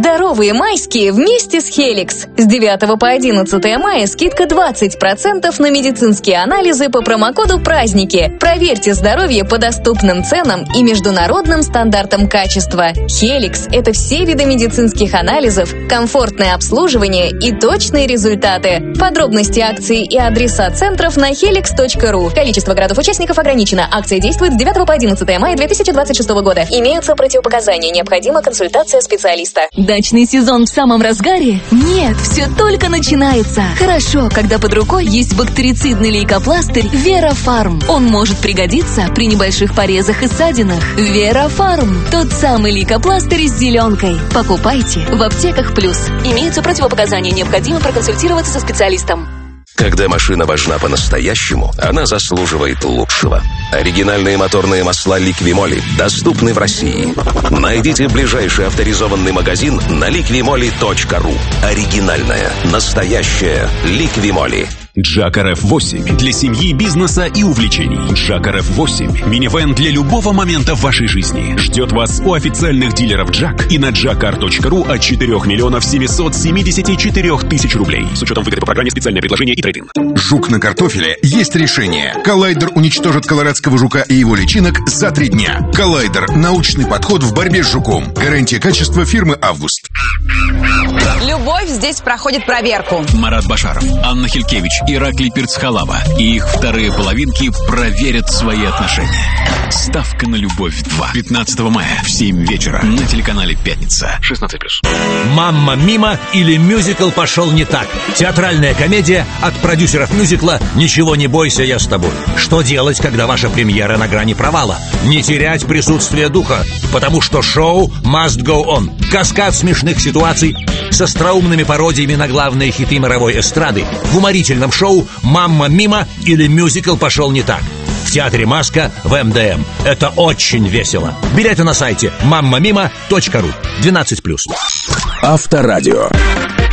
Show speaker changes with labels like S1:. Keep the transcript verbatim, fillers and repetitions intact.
S1: Здоровые майские вместе с Хеликс. С девятого по одиннадцатое мая скидка двадцать процентов на медицинские анализы по промокоду «Праздники». Проверьте здоровье по доступным ценам и международным стандартам качества. Хеликс – это все виды медицинских анализов, комфортное обслуживание и точные результаты. Подробности акции и адреса центров на хеликс точка ру. Количество городов-участников ограничено. Акция действует с девятого по одиннадцатое мая две тысячи двадцать шестого года. Имеются противопоказания. Необходима консультация специалиста.
S2: Дачный сезон в самом разгаре? Нет, все только начинается. Хорошо, когда под рукой есть бактерицидный лейкопластырь Верафарм. Он может пригодиться при небольших порезах и ссадинах. Верафарм. Тот самый лейкопластырь с зеленкой. Покупайте в аптеках плюс. Имеются противопоказания. Необходимо проконсультироваться со специалистом.
S3: Когда машина важна по-настоящему, она заслуживает лучшего. Оригинальные моторные масла Ликвимоли доступны в России. Найдите ближайший авторизованный магазин на ликвимоли точка ру. Оригинальная, настоящая Ликвимоли.
S4: Джак эр эф восемь для семьи, бизнеса и увлечений. Джак эр эф восемь – минивэн для любого момента в вашей жизни. Ждет вас у официальных дилеров Джак и на джакар точка ру от четырех миллионов семьсот семьдесят четыре тысячи рублей. С учетом выгоды по программе «Специальное предложение» и трейд-ин.
S5: Жук на картофеле есть решение. Коллайдер уничтожит колорадского жука и его личинок за три дня. Коллайдер – научный подход в борьбе с жуком. Гарантия качества фирмы «Август».
S6: Любовь здесь проходит проверку.
S4: Марат Башаров, Анна Хилькевич, Ираклий Перцхалава и их вторые половинки проверят свои отношения. Ставка на любовь два. пятнадцатого мая в семь вечера на телеканале «Пятница». шестнадцать плюс.
S7: «Мамма Мима» или «Мюзикл пошел не так». Театральная комедия от продюсеров мюзикла «Ничего не бойся, я с тобой». Что делать, когда ваша премьера на грани провала? Не терять присутствие духа, потому что шоу must go on. Каскад смешных ситуаций с остроумными пародиями на главные хиты мировой эстрады в уморительном шоу «Мамма Мима» или «Мюзикл пошел не так». В театре «Маска» в эм дэ эм. Это очень весело. Билеты на сайте мамма мима точка ру. двенадцать плюс.
S3: Авторадио.